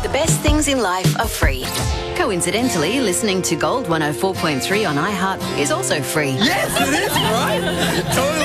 The best things in life are free. Coincidentally, listening to Gold 104.3 on iHeart is also free. Yes, it is, right? Totally.